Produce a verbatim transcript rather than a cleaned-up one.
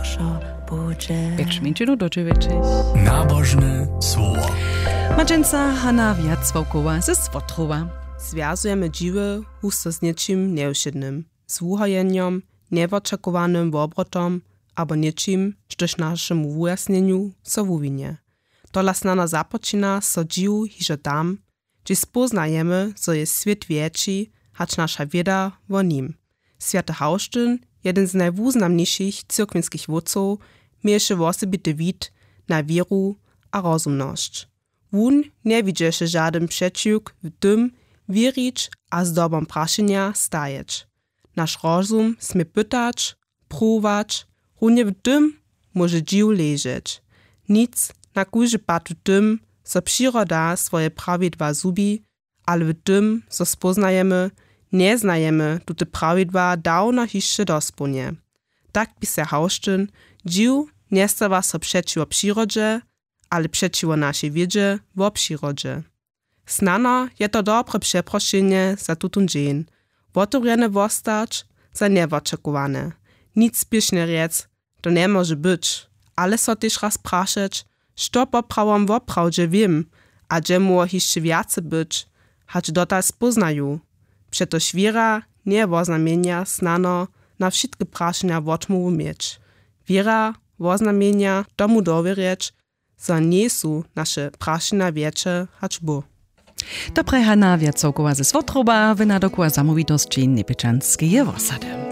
naša budže. Pěč minčinu do dziewięciu. Nabożne słowo. Maczenca Hanna Wiacławkowa ze Swotrowa. Związujemy dziwy husto z niczym nieuszydnym, z wuhajeniem, nieoczekowanym obrotom, albo niczym, sztoż naszemu wyjaśnieniu so wuwinie. To lasnana zapoczyna so dziwu hižo tam, gdzie spoznajemy, co jest świat większy, hacz nasza wiedza o nim. Święty Hausztyn, jeden z najwuznamniejszych cyrkwinskich wódców, mieliszy osobity wid na wieru a rozumność. Wun nie widzieliszy żaden przeciwk w tym wierzyć a z dobą praszenia stajeć. Nasz rozum sme pytać, próbować, runie w tym może dziw leżeć. Nic na kujże patu tym, co przyroda swoje prawidła zubi, ale w tym, co spoznajemy, nie znajemy tute prawidła dawno hiszcze dosponie. Tak pisze Hausztyn, dziw nie stawa so przeciwo przyrodzie, ale przeciwo naszej wiedzie o przyrodzie. Snano je to dobre przeproszenie za tutun dzień, otworene wostać za nieoczekowane. Nic spiesznie rec, to nie może być, ale so też raz praszeć, što poprawom w oprawdzie wiem, a gdzie mu jeszcze więcej być, hacz dotal spoznaju. Przetoż wiera nie oznamienia snano na wszystkie praszenia odmowy mieć. Wiera oznamienia tomu dowierzyć, że nie są nasze praszenia większe, hacz bo. Dobre Hanna Wiacławkowa ze Swotrowa, wynadokła zamówitości Niepyczanskie osady.